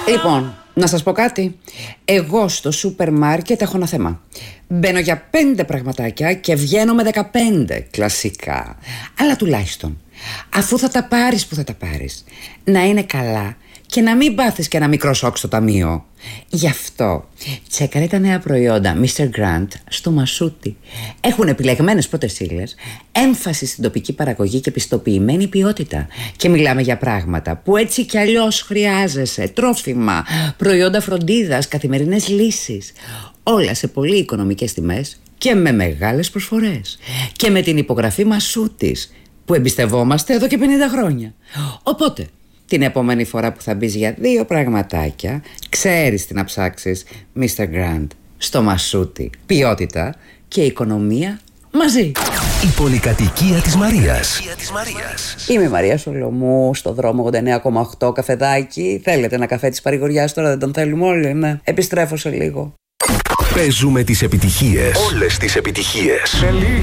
Λοιπόν, να σας πω κάτι. Εγώ στο σούπερ μάρκετ έχω ένα θέμα. Μπαίνω για 5 πραγματάκια και βγαίνω με 15 κλασικά. Αλλά τουλάχιστον, αφού θα τα πάρεις που θα τα πάρεις, να είναι καλά και να μην πάθεις και ένα μικρό σοκ στο ταμείο. Γι' αυτό τσέκαρε τα νέα προϊόντα Mr. Grant στο Μασούτι. Έχουν επιλεγμένες πρώτες ύλες, έμφαση στην τοπική παραγωγή και πιστοποιημένη ποιότητα. Και μιλάμε για πράγματα που έτσι κι αλλιώς χρειάζεσαι. Τρόφιμα, προϊόντα φροντίδας, καθημερινές λύσεις. Όλα σε πολύ οικονομικές τιμές και με μεγάλες προσφορές. Και με την υπογραφή Μασούτης που εμπιστευόμαστε εδώ και 50 χρόνια. Οπότε την επόμενη φορά που θα μπεις για 2 πραγματάκια, ξέρεις τι να ψάξεις. Mr. Grant στο Μασούτι. Ποιότητα και οικονομία μαζί. Η πολυκατοικία της Μαρίας. Είμαι η Μαρία Σολομού, στο δρόμο 89,8 καφεδάκι. Θέλετε ένα καφέ της παρηγοριάς τώρα, δεν τον θέλουμε όλοι, ναι. Επιστρέφω σε λίγο. Παίζουμε τις επιτυχίες. Όλες τις επιτυχίες.